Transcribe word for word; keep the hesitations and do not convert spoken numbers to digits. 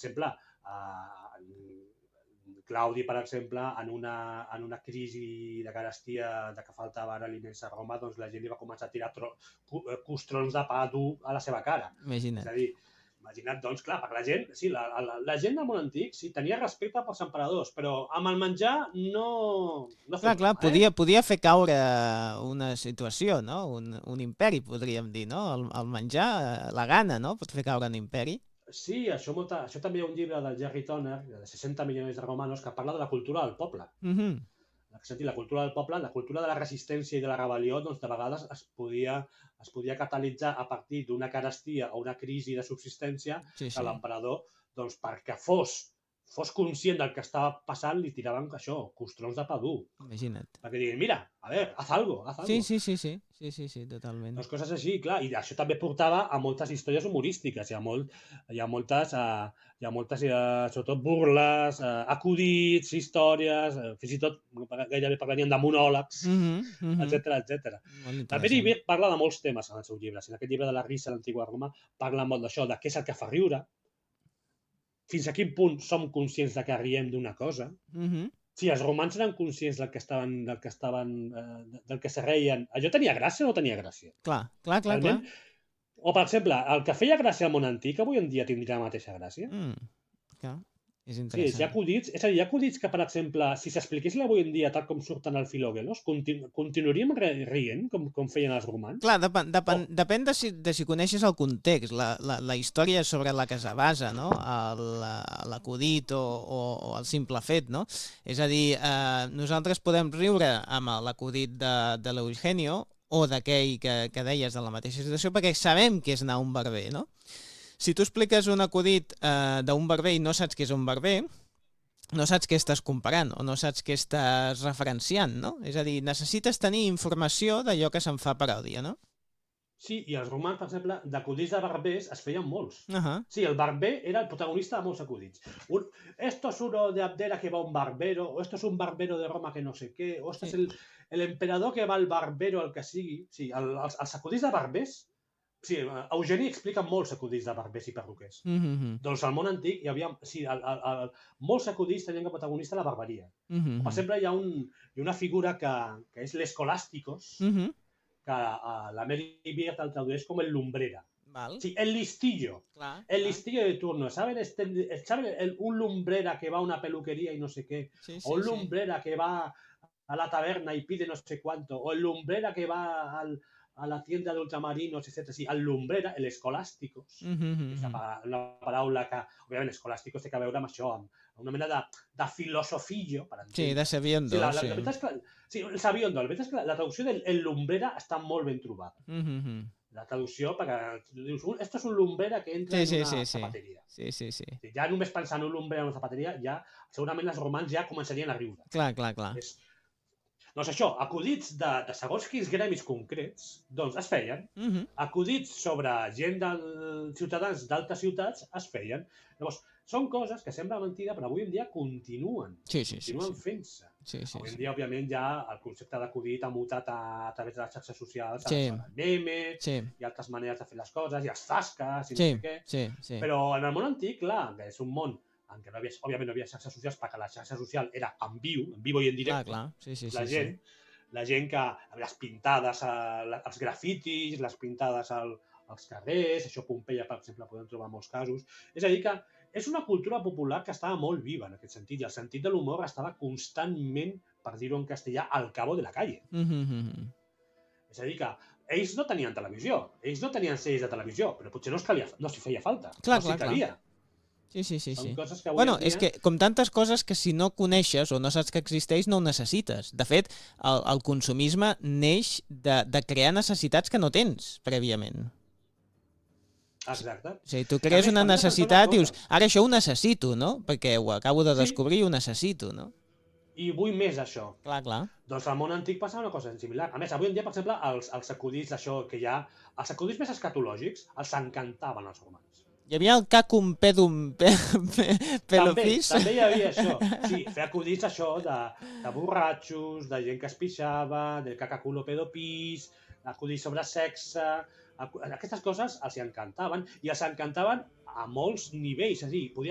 exemple, Claudi, per exemple, en una, en una crisi de carestia de que faltava aliments a Roma, doncs la gent li va començar a tirar tro, costrons de pa dur a la seva cara. Imagina't. És a dir, imagina't, doncs, clar, per la gent, sí, la, la, la gent del món antic sí, tenia respecte pels emperadors, però amb el menjar no... no clar, clar, eh? podia, podia fer caure una situació, no? Un, un imperi, podríem dir, no? El, el menjar, la gana, no? Pot fer caure un imperi. Sí, això, molta, això també hi ha un llibre del Jerry Toner, de seixanta milions de romanos, que parla de la cultura del poble. Mm-hmm. La cultura del poble, la cultura de la resistència i de la rebel·lió, doncs de vegades es podia, es podia catalitzar a partir d'una carestia o una crisi de subsistència sí, sí. que l'emperador, doncs perquè fos, fos conscient del que estava passant, li tiraven això, costrons de pa dur. Imagina't. Perquè diguin, mira, a veure, haz algo, haz algo. Sí, sí, sí, sí, sí, sí, sí, totalment. Doncs coses així, clar, i això també portava a moltes històries humorístiques, hi ha, molt, hi ha moltes, uh, hi ha moltes uh, sobretot burles, uh, acudits, històries, uh, fins i tot gairebé parlarien de monòlegs, mm-hmm, mm-hmm. etcètera, etcètera. També hi parla de molts temes en el seu llibre. En aquest llibre de la risa a l'antiga Roma parla molt d'això, de què és el que fa riure, fins a quin punt som conscients de que riem d'una cosa. Mm-hmm. Sí, els romans eren conscients del que estaven, del que estaven, eh, del que se reien. Allò tenia gràcia o no tenia gràcia? Clar, clar, clar, Realment, clar. O, per exemple, el que feia gràcia al món antic avui en dia tindria la mateixa gràcia? Mm, clar, és sí, interessant. hi ha acudits, és a dir, hi ha acudits que, per exemple, si s'expliquessin avui en dia tal com surten al Filògenos, continu continuaríem rient com, com feien els romans? Clar, depen, depen, oh. depèn de si, de si coneixes el context, la, la, la història sobre la que es basa, no? L'acudit o, o, o el simple fet, no? És a dir, eh, nosaltres podem riure amb l'acudit de, de l'Eugenio o d'aquell que, que deies de la mateixa situació perquè sabem que és anar a un barber, no? Si tu expliques un acudit eh, d'un barber i no saps què és un barber, no saps què estàs comparant o no saps què estàs referenciant, no? És a dir, necessites tenir informació d'allò que se'n fa paròdia, no? Sí, i els romans, per exemple, d'acudits de barbers es feien molts. Uh -huh. Sí, el barber era el protagonista de molts acudits. Un, esto es uno de Abdera que va a un barbero, o esto es un barbero de Roma que no sé què, o esto sí. es el, el emperador que va al barbero, el que sigui. Sí, el, els, els acudits de barbers. Sí, Eugeni explica molts acudits de barbers i perruquers. Mm-hmm. Doncs al món antic hi havia... Sí, el, el, el, molts acudits tenien com a protagonista la barberia. Mm-hmm. Per exemple, hi ha, un, hi ha una figura que, que és l'escolásticos, mm-hmm. que uh, la Mary Beard el tradueix com el lumbrera. Val. Sí, el listillo. Clar, el clar. listillo de turno. ¿Saben, este, ¿saben el, un lumbrera que va a una peluquería y no sé qué? Sí, sí, o un lumbrera sí. que va a la taberna y pide no sé cuánto. O el lumbrera que va al... a la tienda d'ultramarinos, etcètera. Sí, el lumbrera, l'escolàsticos, mm-hmm. és una paraula que, òbviament, escolàsticos té a veure amb això, amb una mena de, de filosofillo. Per sí, de sabiondo. Sí, la, la, sí. la veritat és que, sí, el sabiondo, la veritat és que la, la traducció del el lumbrera està molt ben trobada. Mm-hmm. La traducció, perquè dius, esto es un lumbrera que entra sí, en una sí, sí, zapateria. Sí, sí, sí. Ja només pensant en un lumbrera en una zapateria, ja, segurament els romans ja començarien a riure. Clar, clar, clar. És, doncs això, acudits de, de segons quins gremis concrets, doncs es feien. Mm-hmm. Acudits sobre gent dels ciutadans d'altres ciutats es feien. Llavors, són coses que sembla mentida, però avui en dia continuen. Sí, sí, continuen sí, sí. fent-se. Sí, sí, avui en sí. dia, òbviament, ja el concepte d'acudit ha mutat a, a través de les xarxes socials, sí. el meme, sí. i altres maneres de fer les coses, i els zasques, i sí. no sé què. Sí, sí. Però en el món antic, clar, que és un món en què no havia, òbviament no havia xarxes socials, perquè la xarxa social era en viu, en vivo i en directe. Clar, clar. Sí, sí, la sí, gent, sí. la gent que, les pintades, els grafitis, les pintades al, als carrers, això a Pompeia, per exemple, podem trobar molts casos. És a dir, que és una cultura popular que estava molt viva en aquest sentit, i el sentit de l'humor estava constantment, per dir-ho en castellà, al cabo de la calle. Mm-hmm. És a dir, que ells no tenien televisió, ells no tenien sèries de televisió, però potser no, calia, no s'hi feia falta, clar, no s'hi calia. Sí, sí, sí. Són sí. coses que avui bueno, en dia... és que com tantes coses que si no coneixes o no saps que existeix no ho necessites. De fet, el, el consumisme neix de, de crear necessitats que no tens prèviament. Exacte. O sigui, tu crees una necessitat i dius, ara això ho necessito, no? Perquè ho acabo de descobrir i ho necessito, no? I vull més això. Clar, clar. Doncs al món antic passava una cosa similar. A més, avui en dia, per exemple, els, els acudits d'això que hi ha, els acudits més escatològics els encantaven als romans. Hi havia el cacum pedum pe, pe, pelofis? També, també hi havia això. Sí, fer acudits això de, de borratxos, de gent que es pixava, del cacaculo pedopis, acudits sobre sexe... Aquestes coses els encantaven, i els encantaven a molts nivells. És a dir, podia